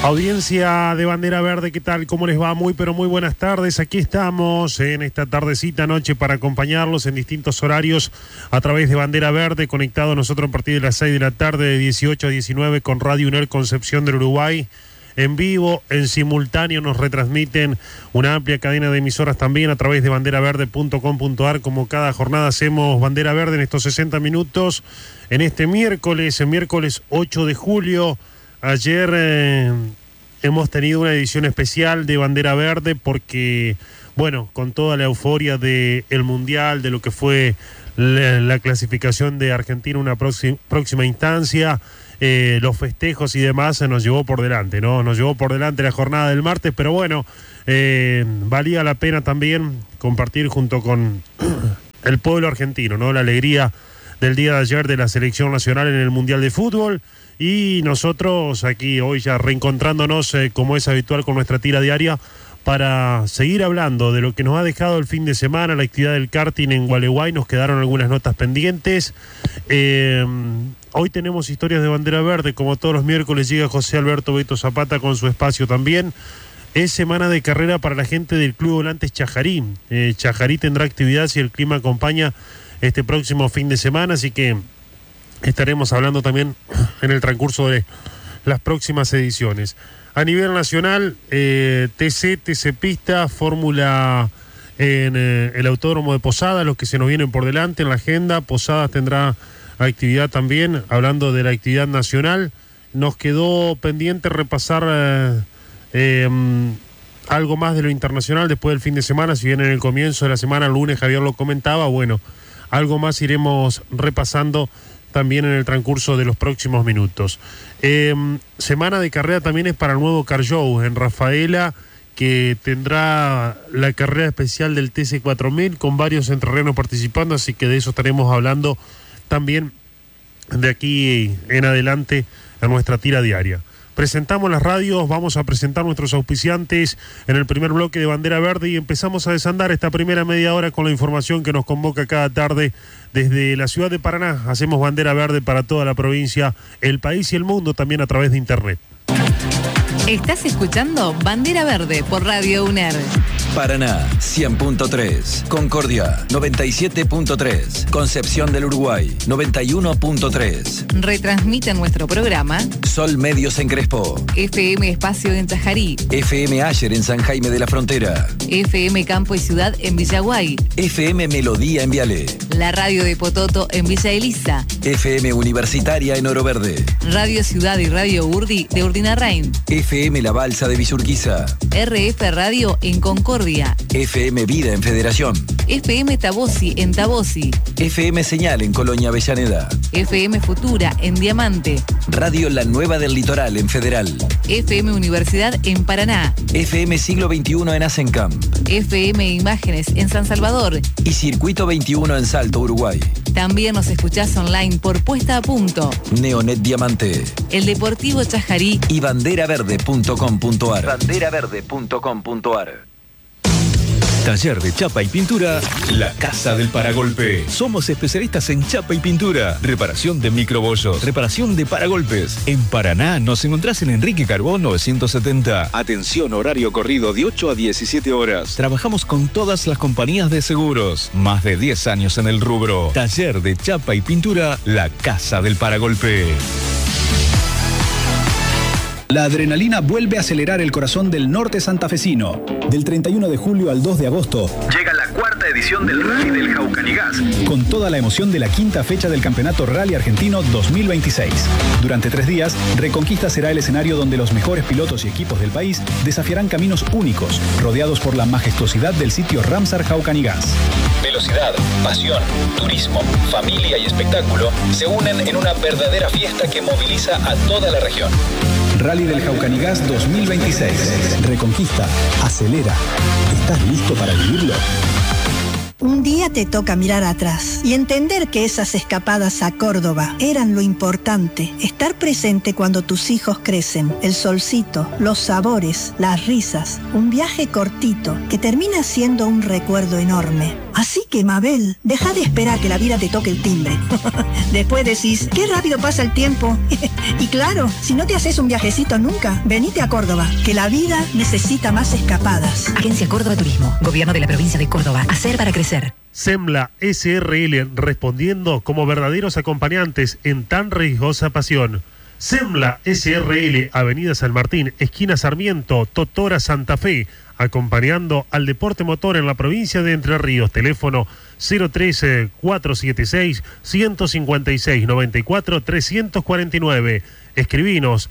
Audiencia de Bandera Verde, ¿qué tal? ¿Cómo les va? Muy, pero muy buenas tardes. Aquí estamos en esta tardecita noche para acompañarlos en distintos horarios a través de Bandera Verde, conectado nosotros a partir de las 6 de la tarde de 18 a 19 con Radio UNER Concepción del Uruguay. En vivo, en simultáneo nos retransmiten una amplia cadena de emisoras también a través de banderaverde.com.ar. Como cada jornada hacemos Bandera Verde en estos 60 minutos. En este miércoles 8 de julio. Ayer hemos tenido una edición especial de Bandera Verde porque, bueno, con toda la euforia del Mundial, de lo que fue la clasificación de Argentina a una próxima instancia, los festejos y demás, nos llevó por delante, ¿no? Nos llevó por delante la jornada del martes, pero bueno, valía la pena también compartir junto con el pueblo argentino, ¿no? La alegría del día de ayer de la selección nacional en el Mundial de Fútbol. Y nosotros aquí hoy ya reencontrándonos como es habitual con nuestra tira diaria para seguir hablando de lo que nos ha dejado el fin de semana, la actividad del karting en Gualeguay. Nos quedaron algunas notas pendientes. Hoy tenemos historias de Bandera Verde, como todos los miércoles llega José Alberto Beto Zapata con su espacio también. Es semana de carrera para la gente del Club Volantes Chajarí. Chajarí tendrá actividad si el clima acompaña este próximo fin de semana, así que estaremos hablando también en el transcurso de las próximas ediciones. A nivel nacional, TC Pista, Fórmula en el Autódromo de Posadas, los que se nos vienen por delante en la agenda. Posadas tendrá actividad también, hablando de la actividad nacional. Nos quedó pendiente repasar algo más de lo internacional después del fin de semana, si bien en el comienzo de la semana, el lunes, Javier lo comentaba, bueno, algo más iremos repasando también en el transcurso de los próximos minutos. Semana de carrera también es para el nuevo Car Show en Rafaela, que tendrá la carrera especial del TC4000 con varios entrerrianos participando, así que de eso estaremos hablando también de aquí en adelante en nuestra tira diaria. Presentamos las radios, vamos a presentar nuestros auspiciantes en el primer bloque de Bandera Verde y empezamos a desandar esta primera media hora con la información que nos convoca cada tarde desde la ciudad de Paraná. Hacemos Bandera Verde para toda la provincia, el país y el mundo también a través de internet. Estás escuchando Bandera Verde por Radio UNER. Paraná 100.3, Concordia 97.3, Concepción del Uruguay 91.3. Retransmite nuestro programa Sol Medios en Crespo, FM Espacio en Chajarí, FM Ayer en San Jaime de la Frontera, FM Campo y Ciudad en Villaguay, FM Melodía en Viale, la radio de Pototo en Villa Elisa, FM Universitaria en Oro Verde, Radio Ciudad y Radio Urdi de Urdinarrain, FM La Balsa de Villurquiza, RF Radio en Concordia, FM Vida en Federación, FM Tabosi en Tabosi, FM Señal en Colonia Avellaneda, FM Futura en Diamante, Radio La Nueva del Litoral en Federal, FM Universidad en Paraná, FM Siglo XXI en Asencamp, FM Imágenes en San Salvador y Circuito 21 en Salto, Uruguay. También nos escuchás online por Puesta a Punto, Neonet Diamante, El Deportivo Chajarí y banderaverde.com.ar. Banderaverde.com.ar. Taller de chapa y pintura, La Casa del Paragolpe. Somos especialistas en chapa y pintura, reparación de microbollos, reparación de paragolpes. En Paraná nos encontrás en Enrique Carbón 970. Atención, horario corrido de 8 a 17 horas. Trabajamos con todas las compañías de seguros. Más de 10 años en el rubro. Taller de chapa y pintura, La Casa del Paragolpe. La adrenalina vuelve a acelerar el corazón del norte santafesino. Del 31 de julio al 2 de agosto llega la cuarta edición del Rally del Jaucanigás, con toda la emoción de la quinta fecha del Campeonato Rally Argentino 2026. Durante 3 días, Reconquista será el escenario donde los mejores pilotos y equipos del país desafiarán caminos únicos, rodeados por la majestuosidad del sitio Ramsar Jaucanigás. Velocidad, pasión, turismo, familia y espectáculo se unen en una verdadera fiesta que moviliza a toda la región. Rally del Jaucanigás 2026. Reconquista, acelera. ¿Estás listo para vivirlo? Un día te toca mirar atrás y entender que esas escapadas a Córdoba eran lo importante. Estar presente cuando tus hijos crecen, el solcito, los sabores, las risas, un viaje cortito que termina siendo un recuerdo enorme. Así que, Mabel, deja de esperar que la vida te toque el timbre. Después decís, qué rápido pasa el tiempo. Y claro, si no te haces un viajecito nunca, venite a Córdoba, que la vida necesita más escapadas. Agencia Córdoba Turismo, Gobierno de la Provincia de Córdoba. Hacer para crecer. Semla SRL, respondiendo como verdaderos acompañantes en tan riesgosa pasión. Semla SRL, Avenida San Martín, esquina Sarmiento, Totora, Santa Fe, acompañando al deporte motor en la provincia de Entre Ríos. Teléfono 013-476-156-94-349. Escribinos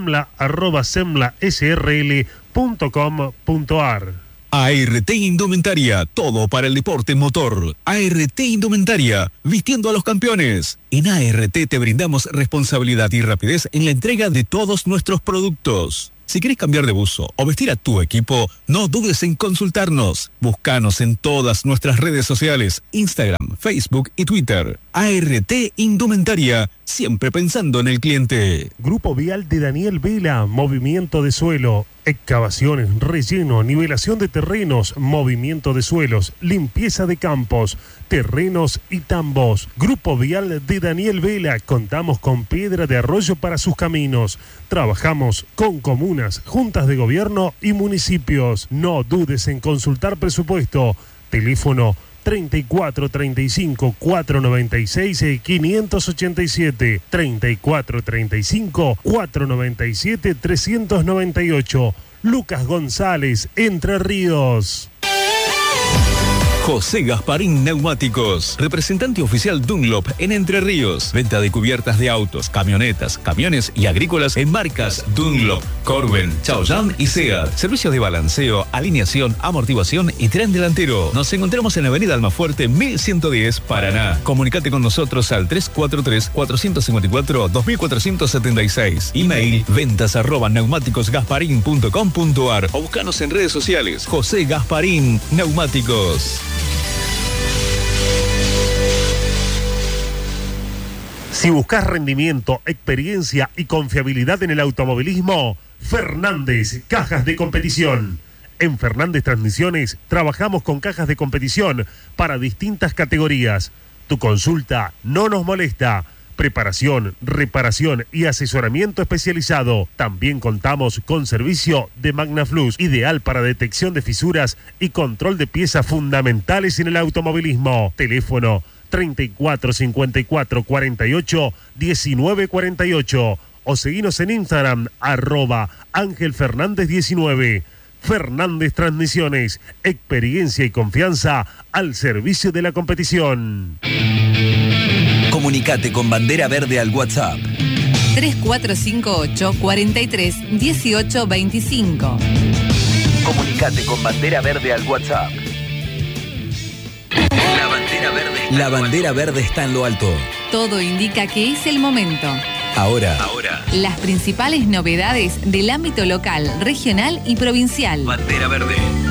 semla@semlasrl.com.ar. ART Indumentaria, todo para el deporte motor. ART Indumentaria, vistiendo a los campeones. En ART te brindamos responsabilidad y rapidez en la entrega de todos nuestros productos. Si querés cambiar de buzo o vestir a tu equipo, no dudes en consultarnos. Búscanos en todas nuestras redes sociales, Instagram, Facebook y Twitter. ART Indumentaria, siempre pensando en el cliente. Grupo Vial de Daniel Vela, movimiento de suelo, excavaciones, relleno, nivelación de terrenos, movimiento de suelos, limpieza de campos, terrenos y tambos. Grupo Vial de Daniel Vela, contamos con piedra de arroyo para sus caminos. Trabajamos con comunas, juntas de gobierno y municipios. No dudes en consultar presupuesto. Teléfono 34 35 496 587, 34 35 497 398. Lucas González, Entre Ríos. José Gasparín Neumáticos, representante oficial Dunlop en Entre Ríos. Venta de cubiertas de autos, camionetas, camiones y agrícolas en marcas Dunlop, Corben, Chaoyang y Seat. Servicios de balanceo, alineación, amortiguación y tren delantero. Nos encontramos en la avenida Almafuerte 1110, Paraná. Comunicate con nosotros al 343-454-2476. Email ventas@neumáticosgasparin.com.ar o buscanos en redes sociales. José Gasparín Neumáticos. Si buscas rendimiento, experiencia y confiabilidad en el automovilismo, Fernández Cajas de Competición. En Fernández Transmisiones trabajamos con cajas de competición para distintas categorías. Tu consulta no nos molesta. Preparación, reparación y asesoramiento especializado. También contamos con servicio de Magnaflux, ideal para detección de fisuras y control de piezas fundamentales en el automovilismo. Teléfono 34 54 48 19 48 o seguinos en Instagram @AngelFernández19. Fernández Transmisiones, experiencia y confianza al servicio de la competición. Comunicate con Bandera Verde al WhatsApp 3458 43 18 25. Comunicate con Bandera Verde al WhatsApp. La bandera verde está en lo alto. Todo indica que es el momento. Ahora. Las principales novedades del ámbito local, regional y provincial. Bandera Verde.